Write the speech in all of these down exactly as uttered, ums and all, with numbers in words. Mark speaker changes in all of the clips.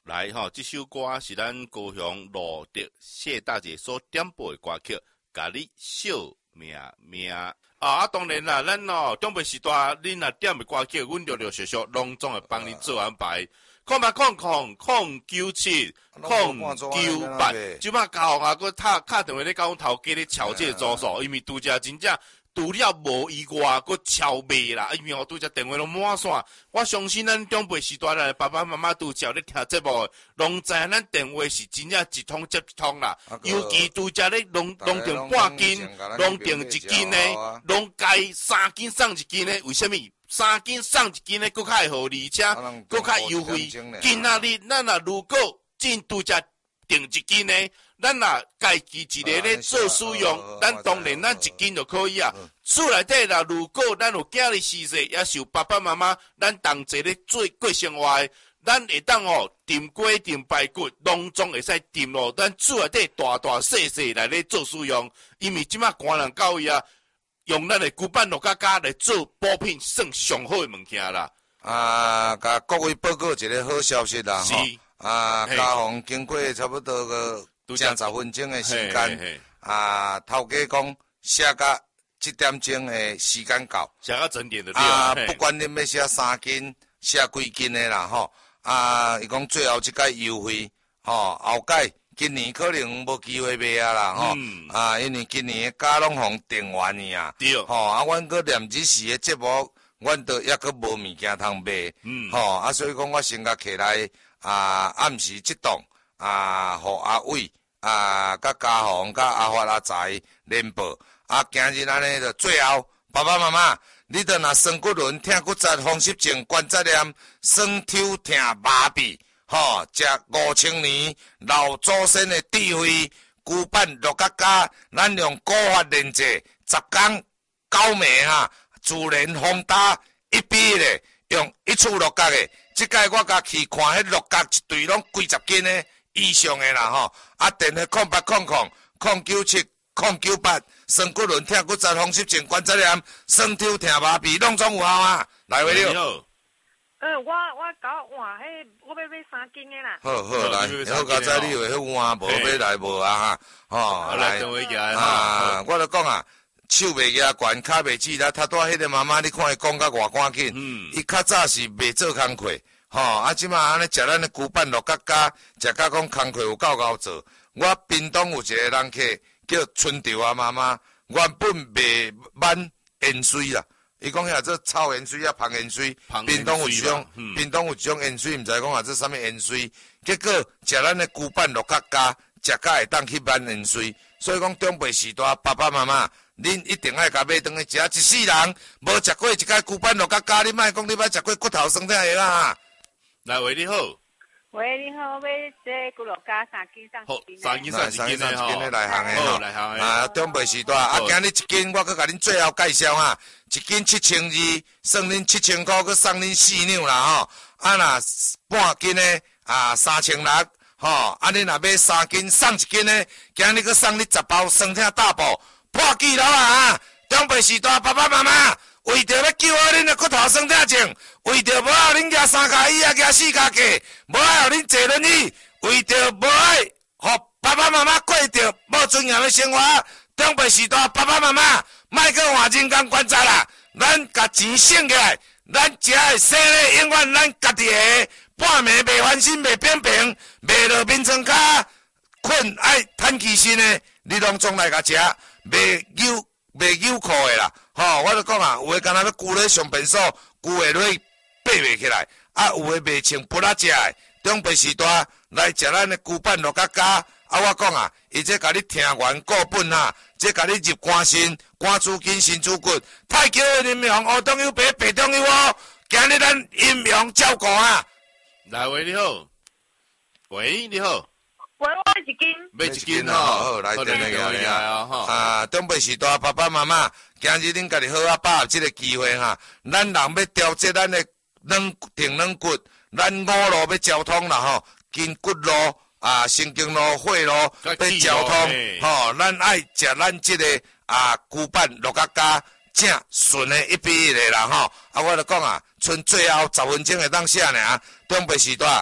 Speaker 1: 来吼，这首歌是咱高雄罗德谢大姐所点播的歌曲，甲你惜命命啊！啊，当然啦，咱哦中辈时代，恁若点的歌曲，阮陆陆续续拢总会帮你做安排。空八空空空九七空九八，即摆交啊，佮打打电话咧，甲阮头家咧敲这个组数，因为拄则真正。除了无意外，佮超卖啦！因为我拄则电话拢满线，我相信咱长辈时代咧，爸爸妈妈拄则咧听节目，拢知影咱电话是真正一通接一通啦。尤其拄则咧弄弄定半斤，弄定一斤咧，拢该三斤送一斤咧。为什么？三斤送一斤咧，佮较会好，而且佮较优惠。今仔日咱若如果真拄则定一斤咧。咱若家己一个咧做使用，咱当然咱一斤就可以啊。厝内底啦，如果咱有囝儿时势，也是有爸爸妈妈，咱同齐咧做过生活的，咱会当哦炖鸡、炖排骨，拢总会使炖咯。咱厝内底大大细细来咧做使用，因为即马官人教育啊，用咱的旧版乐家家来做补品，算上好的物件啦。
Speaker 2: 啊，甲各位报告一个好消息啦，吼！啊，嘉宏经过差不多个。正十分钟的时间，啊，头家讲写到七点钟的时间到，
Speaker 1: 写到整点的对
Speaker 2: 啊，不管恁要写三斤，写几斤的啦吼，啊，伊讲最后即届优惠，吼，后届今年可能无机会买啊啦吼，嗯、啊，因为今年的价拢互定完去啊，
Speaker 1: 对，
Speaker 2: 吼，啊，阮搁念日时的节目，阮都抑搁无物件通买，嗯，吼，啊，所以讲我先甲起来，啊，暗时即档，啊，互阿伟。啊，甲嘉宏、甲阿发、阿财联播，啊，今日安尼就最后，爸爸妈妈，你着若酸骨轮、疼骨折、风湿症、关节炎、酸抽疼、麻痹，吼，食五千年老祖先的智慧，旧版乐家家，咱用古法练制，十工九暝啊，自然风大一比咧，用一处乐家的，即届我甲去看迄乐家一队拢几十斤的。以上的啦吼，啊电话空八空空空九七空九八，酸骨轮、疼骨折、风湿症、关节炎、酸抽疼、麻痹，拢总有效啊！来位了。
Speaker 3: 呃，我我搞换迄，我要买三斤的啦。
Speaker 2: 好好来，好佳哉，你话迄换无买来无啊哈？吼，来啊！我著讲啊，手袂举悬，骹袂止啦，他带迄个妈妈，你看伊讲甲偌赶紧，伊较早是袂做工课。吼、哦，啊，即马安尼食咱的旧版乐家家，食甲讲工课有够够做。我屏东有一个人客叫春潮啊妈妈，原本卖挽盐水啦，伊讲遐做草盐水啊，芳盐水，屏东有一种，嗯、屏东有一种盐水，毋知讲啊做啥物盐水。结果食咱的旧版乐家家，食甲会当去挽盐水。所以讲长辈时代，爸爸妈妈，恁一定爱甲买顿去食，一世人无食过一届旧版乐家家，你莫讲你捌食过骨头酸痛的啦。
Speaker 1: 来，喂，你好。
Speaker 3: 喂，你好，买这骨碌加三斤上一斤。
Speaker 1: 三斤上一斤的吼。
Speaker 2: 来行的
Speaker 1: 吼，来行的。
Speaker 2: 啊，长辈时代，啊，今日一斤，我搁甲恁最后介绍哈，一斤七千二，算恁七千块，搁送恁四两啦吼。啊，若半斤的啊，三千六，吼，啊，恁若买三斤送一斤的，今日搁送你十包酸痛大补，破纪录啊！长辈时代，爸爸妈妈。为着要救好恁的骨头酸痛症，为着无爱恁举三脚椅啊，举四脚架，无爱互恁坐轮椅，为着无爱互爸爸妈妈过着无尊严的生活，长辈时代爸爸妈妈莫去换人工观察啦，咱甲钱省起来，咱食的洗咧永远咱家己的，半暝袂翻身袂扁平，袂落眠床骹困爱叹气身的，你拢总来甲食，袂扭袂扭裤的啦。吼，我就讲啊，有诶敢若要跍咧上便所，跍下落爬袂起来，啊，有诶袂穿不拉食诶，长辈时代来食咱诶旧版乐家家，啊，我讲啊，伊这甲你听完固本啊，这甲你入肝肾、肝主筋、肾主骨，太桥的阴阳黑中有白，白中有黑，今日咱阴阳照顾啊。
Speaker 1: 来，喂，你好，喂，你好。
Speaker 3: 我买一斤，
Speaker 2: 买一斤吼，好来，电来个啊，啊，长辈时代爸爸妈妈，今日恁家己好啊，把握这个机会哈，咱人要调节咱的软停软骨，咱五路要交通啦吼，筋骨路啊，神经路、血路要交通，吼，咱爱食咱这个啊旧版乐家家正顺的一比一的啦吼，啊，我就讲啊，剩最后十分钟会当写尔，长辈时代。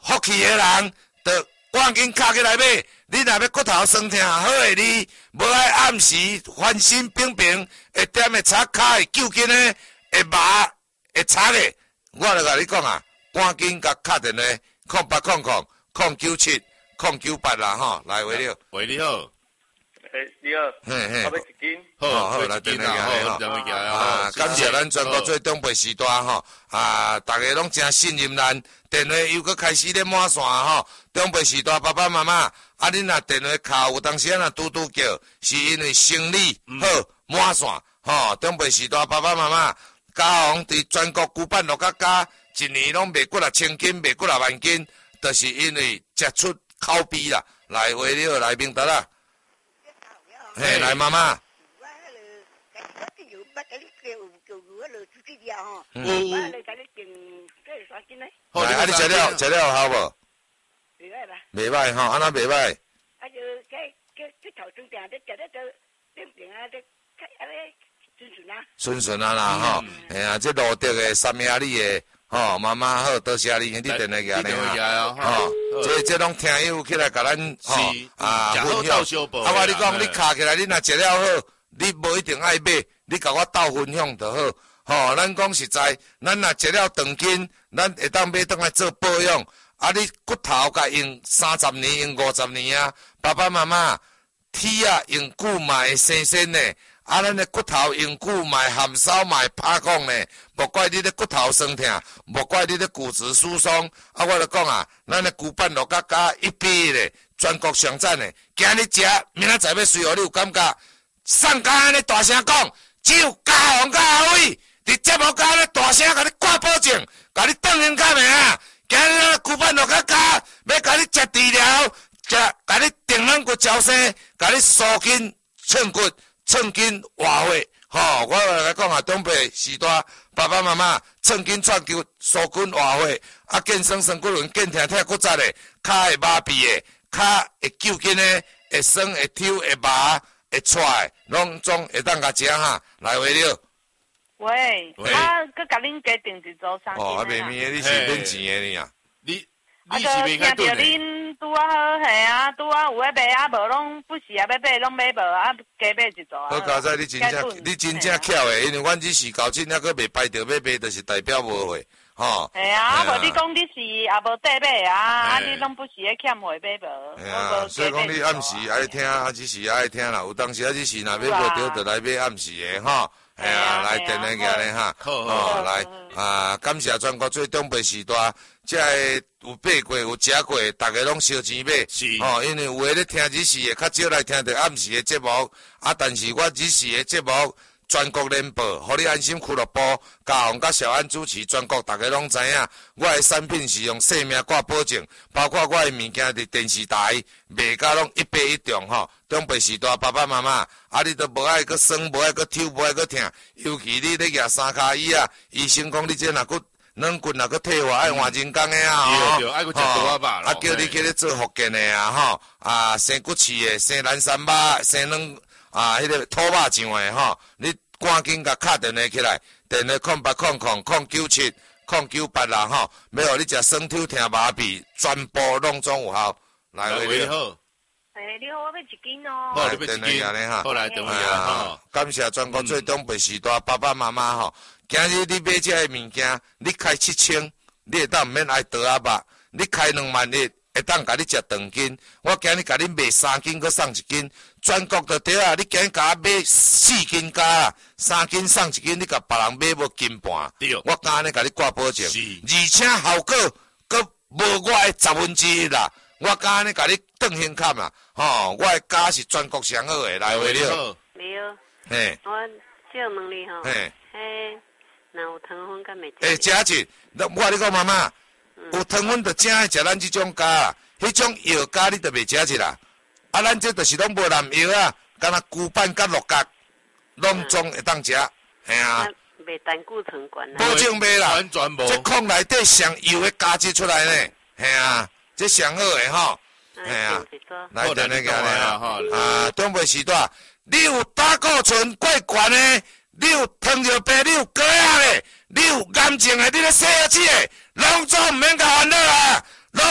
Speaker 2: 福气的人，就赶紧敲起来买。你若要骨头酸痛，好诶，你无爱暗时翻身冰冰，会点的擦卡会救紧的，会麻会擦的，我就甲你讲啊，赶紧甲敲电话，空八空空空九七空九八啦吼，来为了。
Speaker 1: 喂，你好。
Speaker 4: 诶，你好。
Speaker 2: 嘿嘿。
Speaker 4: 我要一斤。
Speaker 2: 好好来电话
Speaker 1: 好，
Speaker 2: 吼。
Speaker 1: 电话
Speaker 2: 啊，感谢咱全国最长辈时代吼，啊，大家拢真信任咱，电话又搁开始咧满线吼，长辈时代爸爸妈妈。啊！恁若电话敲，有当时啊，若拄拄叫，是因为生理好满线吼。长辈时代爸爸妈妈，家行伫全国举办六甲家，一年拢卖几啊千斤，卖几啊万斤，就是因为食出口碑啦。来，话了来明达啦，嘿，来妈妈。
Speaker 1: 有
Speaker 2: 有。来，啊！你食了食了好无？
Speaker 3: 袂歹啦，
Speaker 2: 袂歹吼，安那袂歹。
Speaker 3: 啊就这这这头中定，这食得都平平啊，这安尼顺顺啊。
Speaker 2: 顺顺啊啦吼，哎呀，这路德的三亚里的吼，妈妈好，多谢你，你电话寄呢哈，吼，这这拢听友起来甲咱吼啊分享。啊，我你讲你卡起来，你若食了好，你无一定爱买，你甲我斗分享就好。吼，咱讲实在，咱若食了长筋，咱会当买倒来做保养。啊！你骨头甲用三十年、用五十年啊！爸爸妈妈，铁啊用久嘛会生生呢。啊，咱的骨头用久嘛会含烧嘛会拍讲呢。莫怪你的骨头酸痛，莫怪你的骨质疏松。啊，我就讲啊，咱的骨板六甲加一比咧，全国上赞的。今日食，明仔载要随和你有感觉。上家安尼大声讲，只有家行甲阿伟，伫节目甲安尼大声甲你挂保证，甲你当人干咩啊？今日咱骨板落甲加，要甲你食治疗，食甲你定软骨矫正，甲你疏筋寸骨、寸筋活血。吼，我来讲啊，长辈时代爸爸妈妈寸筋串骨、疏筋活血，啊，健身身骨轮、健疼疼骨折的，骹会麻痹的，骹会揪筋的，会酸会抽会麻会踹，拢总会当甲食哈。来回了。
Speaker 3: 喂，啊，佮甲恁家订一组衫。
Speaker 2: 哦，啊，卖面的你是免钱的你啊？
Speaker 1: 你你是免较
Speaker 3: 顿的。啊，就听到恁拄啊好，嘿啊，拄啊有咧卖啊，无拢不是啊，要买拢买无啊，加买一组啊。
Speaker 2: 好佳哉，你真正你真正巧的，因为阮只是搞真，还佫未排着要买，就是代表无货，吼。
Speaker 3: 嘿啊，啊无你讲你是也无得买啊，啊你拢不是咧欠货买无。
Speaker 2: 嘿啊，所以讲你暗时爱听，啊只是爱听啦，有当时啊只是若要买着，就来买暗时的吼。哎呀，来电话个咧哈，哦，来啊！感谢全国最长辈时代，这有买过有食过，大家拢烧钱买，哦，因为有诶咧听日时诶，较少来听着暗时诶节目，啊，但是我日时诶节目全国联播，互你安心俱乐部，嘉宏甲小安主持，全国大家拢知影，我诶产品是用性命挂保证，包括我诶物件伫电视台卖甲拢一百一中吼。长辈时代爸爸妈妈，啊，你都无爱搁酸，无爱搁抽，无爱搁疼，尤其你咧举三骹椅啊，医生讲你这若搁软骨若搁退化，爱换人工的啊，
Speaker 1: 吼，对，爱搁食多啊吧，
Speaker 2: 啊，叫你去咧做福建的啊，吼，啊，生骨刺的，生南山肉，生软啊，迄个土肉酱的吼，你赶紧甲敲电话起来，电话空八空空空九七空九八啦，吼，要互你食酸痛疼麻痹，全部拢总有效，来回
Speaker 1: 好。
Speaker 3: 诶，你好，我要一斤哦。
Speaker 1: 好，你要一斤。好来，等我啊！
Speaker 2: 感谢全国最长辈时代爸爸妈妈吼，今日你买这个物件，你开七千，你会当毋免挨倒啊吧？你开两万一，会当甲你食长斤。我今日甲你卖三斤，佮送一斤。全国就对啊！你今日甲我买四斤加三斤送一斤，你甲别人买无斤半。
Speaker 1: 对。
Speaker 2: 我敢安尼甲你挂保证，
Speaker 1: 而
Speaker 2: 且效果佮无我的十分之一啦。我敢安尼甲你转现看啦，吼！我的家是全国上好的，来回了。
Speaker 5: 你好。
Speaker 2: 嘿。
Speaker 5: 我借问你吼。
Speaker 2: 嘿。
Speaker 5: 嘿，若有糖分敢袂食？
Speaker 2: 会食一，我甲你讲妈妈，有糖分就正爱食咱即种家，迄种药家你就袂食一啦。啊，咱这就是拢无蓝药啊，敢若骨板甲六角，拢总会当食，嘿啊。
Speaker 5: 袂胆固醇管啊。
Speaker 2: 保证袂啦，
Speaker 1: 完全无。
Speaker 2: 这空内底上油的加质出来呢，嘿啊。这上好诶吼，
Speaker 5: 系啊，
Speaker 2: 来等那个咧吼，啊，长辈时代，你有胆固醇过悬诶，你有糖尿病，你有高压诶，你有癌症诶，你咧洗牙齿诶，拢总毋免甲烦恼啊，拢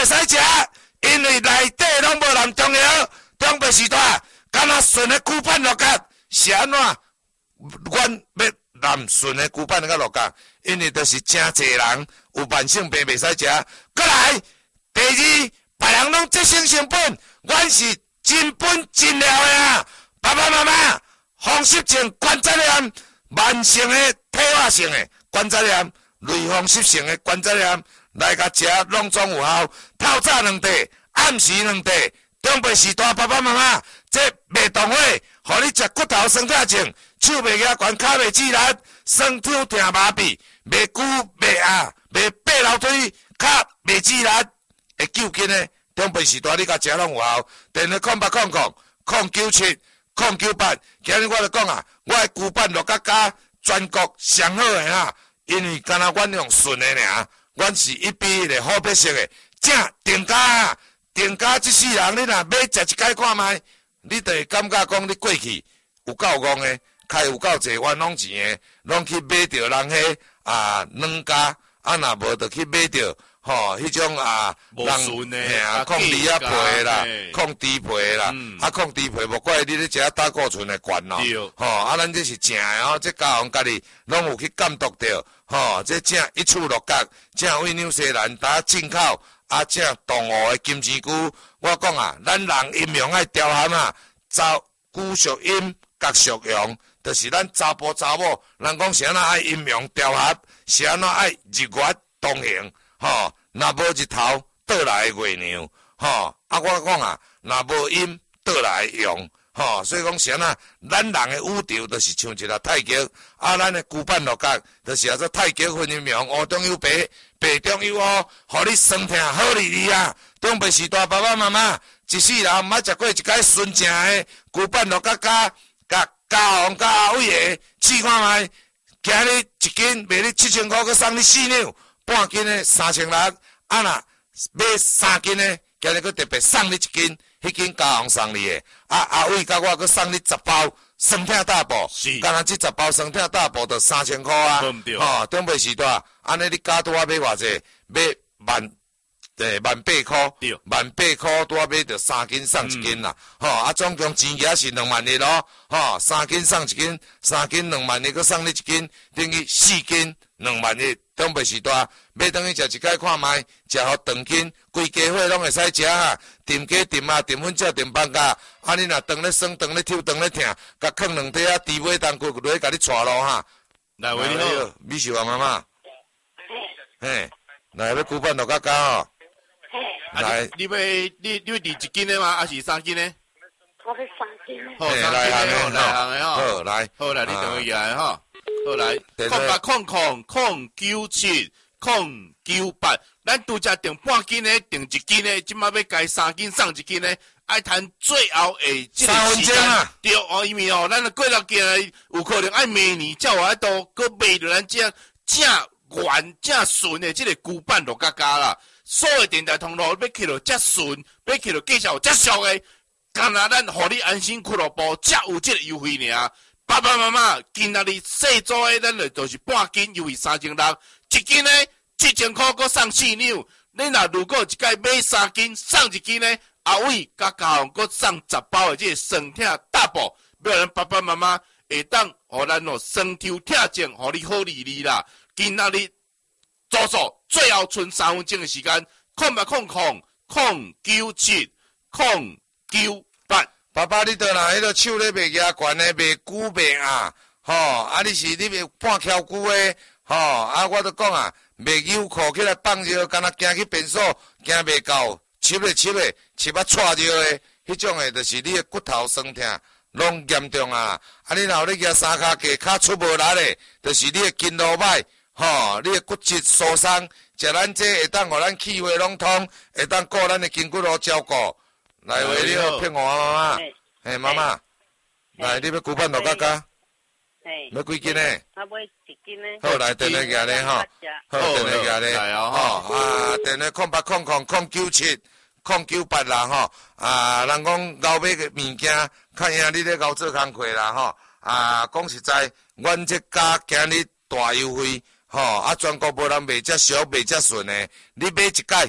Speaker 2: 袂使食，因为内底拢无含中药。中北时代，敢若纯的久板绿角是安怎？阮要含纯的久板绿角绿角，因为就是真侪人有慢性病袂使食。过来，第二，别人拢节省成本，阮是真本真料的啊！爸爸妈妈，风湿症、关节炎、慢性的退化性的关节炎、类风湿性的关节炎，来甲食拢总有效。透早两袋，暗时两袋。中北时代爸爸妈妈，这袂动会，互你食骨头酸痛症，手袂举悬，脚袂止力，酸痛疼麻痹，袂久袂压，袂爬楼梯，脚袂止力，会救筋的。中北时代你甲食拢有效。电话空八空空空九七空九八，今日我就讲啊，我的旧版绿角加全国上好的啊，因为敢若阮用顺的尔，阮是一比一的好白色的，正定价啊。定价这世人，你若买食一摆看卖，你就会感觉讲你过去有够戆的，开有够侪冤枉钱的，拢去买着人迄啊软价，啊若无就去买着吼迄种啊人嘿啊抗低啊皮啦，抗低皮啦，嗯、啊抗低皮无怪你咧食胆固醇的悬咯，吼啊咱这是正的哦，这家行家己拢有去监督着，吼这正一处落角，正为纽西兰打进口。啊，正动物的金针菇，我讲啊，咱人阴阳爱调和啊，查姑属阴，甲属阳，就是咱查甫查某，人讲是安怎爱阴阳调和，是安怎爱日月同行，吼，若无日头倒来月亮，吼，啊，我讲啊，若无阴倒来阳，吼，所以讲是安怎，咱人的宇宙就是像一个太极，啊，咱的旧版绿角就是啊，做太极分阴阳，乌中有白。白中有哦，互你酸痛好利利啊！中北时代爸爸妈妈一世人毋捌食过一摆纯正的旧版绿角加甲加红加阿伟的试看卖，今日一斤卖你七千块，佮送你四两，半斤的三千六，啊若买三斤的，今日佮特别送你一斤，迄斤加红送你的，啊阿伟甲我佮送你十包。酸痛大补，干那这十包酸痛大补就三千块啊！吼，中北时代，安尼你加多啊买偌济？买万诶万八块，万八块多买着三斤送一斤啦！吼、嗯，啊总共钱额是两万一咯！吼，三斤送一斤，三斤两万一，佮送你一斤，等于四斤两万一。中北时代，买等于食一摆看卖，食互长筋，规家伙拢会使食啊！炖鸡炖啊，炖粉饺炖饭甲，啊你若肠咧酸，肠咧抽，肠咧疼，甲放两块啊猪尾蛋骨落去，甲你带咯哈！来，喂你好，米秀华妈妈，嘿，来要古板绿角角哦。来，
Speaker 1: 你要你你要订一斤的吗？还是三斤的？
Speaker 5: 我要三斤的。
Speaker 1: 好，三斤的，来行的吼。
Speaker 2: 好来，
Speaker 1: 好来，你等一下吼。好来，空八空空空九七空九八，咱拄则订半斤的，订一斤的，即马要改三斤送一斤的，爱谈最后的这个时间。对哦，因为哦，咱过六件有可能爱明年才有法度，佮卖着咱这正原正纯的这个旧版绿角角啦。所有电台通路要去到遮顺，要去到介绍遮俗的，干那咱互你安心俱乐部才有这个优惠尔。爸爸妈妈，今仔日细组的，咱就就是半斤优惠三千六，一斤呢七千块，佮送四两。你若如果一摆买三斤，送一斤呢，阿伟甲家红佮送十包的这个酸痛大补，要咱爸爸妈妈会当互咱哦酸痛痛症，互你好利利啦。今仔日左手最后剩三分钟的时间，空八空空空九七空九八。
Speaker 2: 爸爸，你倒来，迄个手咧袂举悬的，袂久袂压，吼，啊，你是你袂半翘久的，吼，啊，我都讲啊，袂扭裤起来放尿，敢若行去便所，行袂到，切咧切咧，切啊踹尿的，迄种的，就是你的骨头酸痛，拢严重啊！啊，你若咧举三骹架，骹出无力的，就是你的筋络歹，吼，你的骨质疏松，食咱这会当互咱气血拢通，会当顾咱的筋骨络照顾。来，喂，你好，骗我妈妈。嘿，妈妈，来，你要古板绿角角？要几斤呢？
Speaker 5: 我买一斤呢。
Speaker 2: 好，来，电话举咧吼。好，电话举咧。吼，啊，电话空八空空空九七空九八啦吼。啊，人讲熬买个物件，看兄你咧熬做工课啦吼。啊，讲实在，阮这家今日大优惠，吼，啊，全国无人卖遮俗，卖遮顺的。你买一届。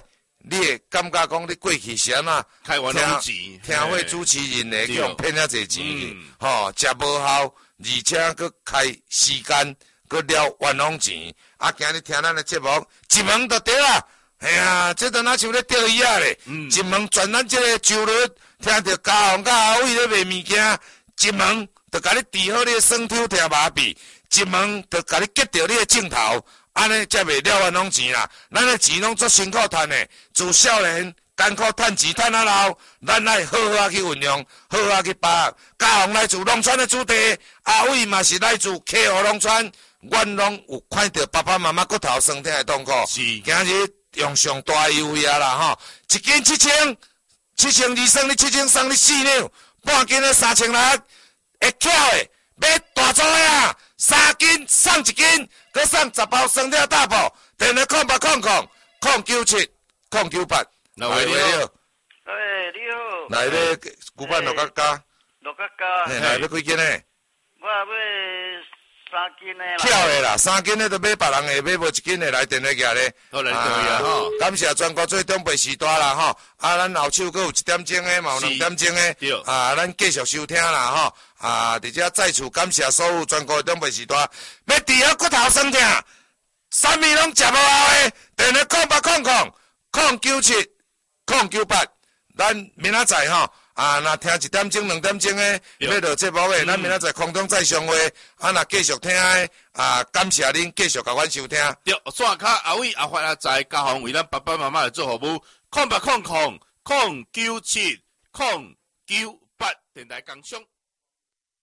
Speaker 2: 你会感觉讲你过去是安怎？
Speaker 1: 开完拢钱，
Speaker 2: 听会主持人呢，
Speaker 1: 对
Speaker 2: 叫骗遐济钱去
Speaker 1: 嗯，
Speaker 2: 吼，食无效，而且佫开时间，佫了冤枉钱。啊，今日听咱的节目，一问就对啦。哎呀，这都哪像咧钓鱼啊咧？
Speaker 1: 嗯
Speaker 2: 一问转咱这个周日，听着嘉宏甲阿伟咧卖物件，一问就甲你治好你的双手听麻痹，一问就甲你结着你的镜头，安尼才袂了冤枉钱啦。咱的钱拢足辛苦赚的，自少年艰苦赚钱赚啊老，咱爱好好啊去运用，好好啊去把握。嘉宏来自农村的子弟，阿伟嘛是来自溪湖农村，阮拢有看到爸爸妈妈骨头酸痛的痛苦。
Speaker 1: 是
Speaker 2: 今日用上大优惠啊啦吼，一斤七千，七千二送你七千，送你四两，半斤的三千六，会巧的买大组的啊，三斤送一斤，佮送十包酸痛大补，电话空八空空空九七空九八，
Speaker 1: 来喂你好，
Speaker 4: 哎，你好，
Speaker 2: 来咧古板陆家家，
Speaker 4: 陆家家，
Speaker 2: 嘿，来要几斤呢？
Speaker 4: 我要三斤的啦。
Speaker 2: 巧的啦，三斤的都买别人的，买无一斤的来电话寄咧。
Speaker 1: 好来电话吼，
Speaker 2: 感谢全国最中北时代啦吼，啊，咱后手阁有一點鐘的，嘛有兩點鐘
Speaker 1: 對
Speaker 2: 的，啊，咱繼續收聽啦吼，啊，而且再次感謝所有全國中北時代，要治好骨頭酸痛，啥物攏食無效的，電話空八空空空九七空九八，咱明仔載吼。啊，若聽一點鐘、兩點鐘的，要落節目的，咱明仔載空中再相會。啊，若繼續聽的，啊，感謝恁繼續甲阮收聽。
Speaker 1: 對，線卡阿偉阿發阿在嘉宏為咱爸爸媽媽來做服務，空八空空空九七空九八電台工商。